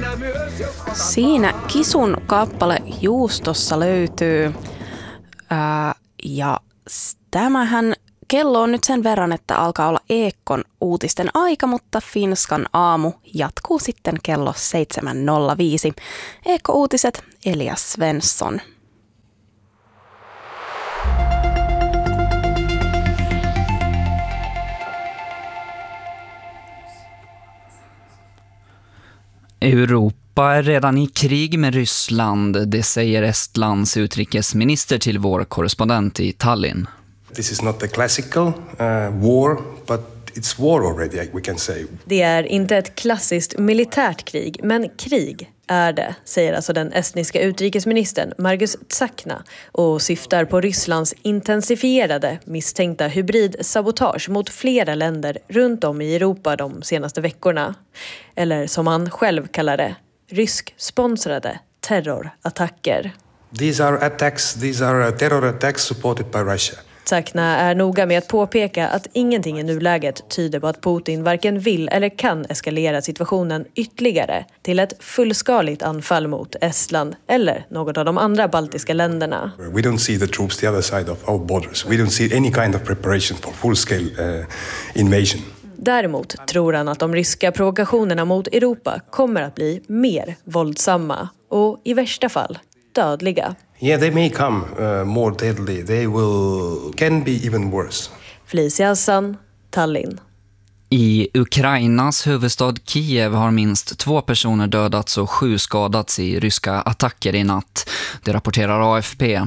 Siinä Kisun kappale Juustossa löytyy. Ja tämähän kello on nyt sen verran, että alkaa olla Ekon uutisten aika, mutta Finskan aamu jatkuu sitten kello 7.05. Eko-uutiset, Elias Svensson. Europa är redan i krig med Ryssland, det säger Estlands utrikesminister till vår korrespondent i Tallinn. This is not a classical war, but it's war already, we can say. Det är inte ett klassiskt militärt krig, men krig är det, säger alltså den estniska utrikesministern Margus Tsakna och syftar på Rysslands intensifierade misstänkta hybridsabotage mot flera länder runt om i Europa de senaste veckorna. Eller som han själv kallar det, rysk-sponsrade terrorattacker. These are terror attacks supported by Russia. Tsakna är noga med att påpeka att ingenting i nuläget tyder på att Putin varken vill eller kan eskalera situationen ytterligare till ett fullskaligt anfall mot Estland eller något av de andra baltiska länderna. We don't see the troops the other side of our borders. We don't see any kind of preparation for full-scale invasion. Däremot tror han att de ryska provokationerna mot Europa kommer att bli mer våldsamma och i värsta fall dödliga. Yeah, they may come more deadly. They can be even worse. Felicia Hassan, Tallinn. I Ukrainas huvudstad Kiev har minst 2 personer dödats och 7 skadats i ryska attacker i natt. Det rapporterar AFP.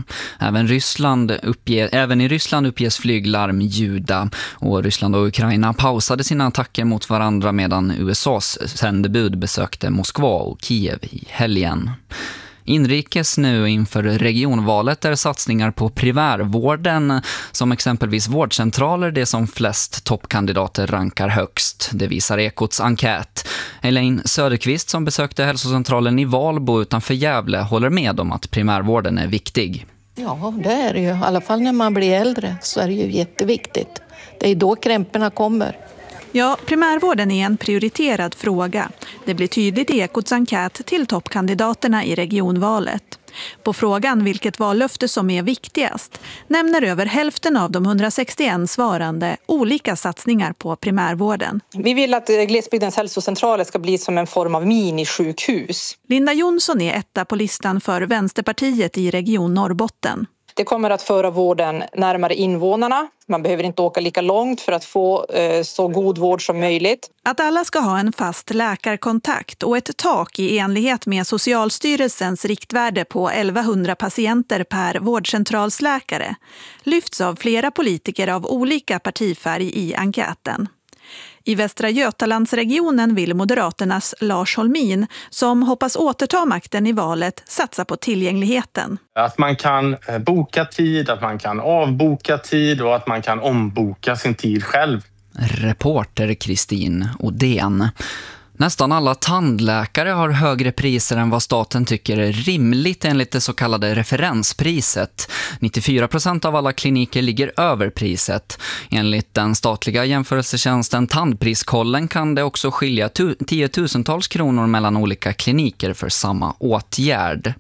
Även i Ryssland uppges flyglarm ljuda och Ryssland och Ukraina pausade sina attacker mot varandra medan USAs sändebud besökte Moskva och Kiev i helgen. Inrikes nu inför regionvalet är satsningar på primärvården som exempelvis vårdcentraler det som flest toppkandidater rankar högst. Det visar Ekots enkät. Elaine Söderqvist som besökte hälsocentralen i Valbo utanför Gävle håller med om att primärvården är viktig. Ja, det är det ju. I alla fall när man blir äldre så är det ju jätteviktigt. Det är då krämporna kommer. Ja, primärvården är en prioriterad fråga. Det blir tydligt i Ekots enkät till toppkandidaterna i regionvalet. På frågan vilket vallöfte som är viktigast nämner över hälften av de 161 svarande olika satsningar på primärvården. Vi vill att glesbygdens hälsocentraler ska bli som en form av minisjukhus. Linda Jonsson är etta på listan för Vänsterpartiet i Region Norrbotten. Det kommer att föra vården närmare invånarna. Man behöver inte åka lika långt för att få så god vård som möjligt. Att alla ska ha en fast läkarkontakt och ett tak i enlighet med Socialstyrelsens riktvärde på 1100 patienter per vårdcentralsläkare lyfts av flera politiker av olika partifärg i enkäten. I Västra Götalandsregionen vill Moderaternas Lars Holmin, som hoppas återta makten i valet, satsa på tillgängligheten. Att man kan boka tid, att man kan avboka tid och att man kan omboka sin tid själv. Reporter Kristin Odén. Nästan alla tandläkare har högre priser än vad staten tycker är rimligt enligt det så kallade referenspriset. 94% av alla kliniker ligger över priset. Enligt den statliga jämförelsetjänsten Tandpriskollen kan det också skilja 10 000-tals kronor mellan olika kliniker för samma åtgärd.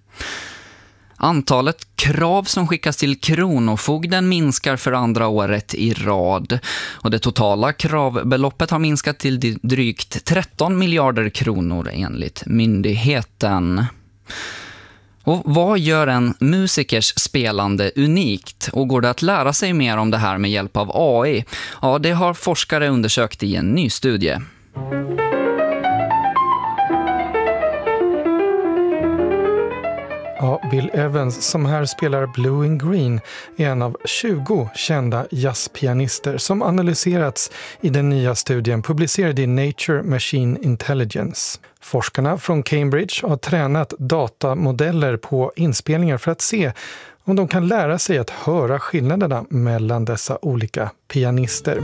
Antalet krav som skickas till kronofogden minskar för andra året i rad. Och det totala kravbeloppet har minskat till drygt 13 miljarder kronor enligt myndigheten. Och vad gör en musikers spelande unikt? Och går det att lära sig mer om det här med hjälp av AI? Ja, det har forskare undersökt i en ny studie. Ja, Bill Evans som här spelar Blue and Green är en av 20 kända jazzpianister som analyserats i den nya studien publicerad i Nature Machine Intelligence. Forskarna från Cambridge har tränat datamodeller på inspelningar för att se om de kan lära sig att höra skillnaderna mellan dessa olika pianister.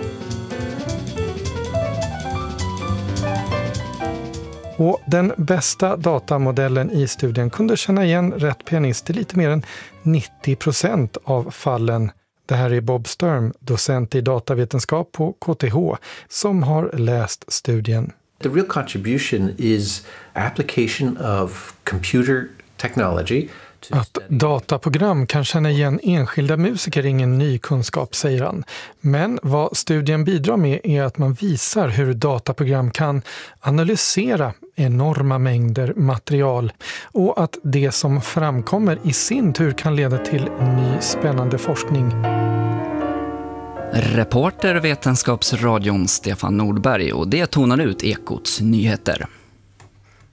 Och den bästa datamodellen i studien kunde känna igen rätt pianist i lite mer än 90% av fallen. Det här är Bob Sturm, docent i datavetenskap på KTH, som har läst studien. The real contribution is application of computer technology. Att dataprogram kan känna igen enskilda musiker är ingen ny kunskap, säger han. Men vad studien bidrar med är att man visar hur dataprogram kan analysera enorma mängder material och att det som framkommer i sin tur kan leda till ny spännande forskning. Reporter Vetenskapsradion Stefan Nordberg, och det tonar ut Ekots nyheter.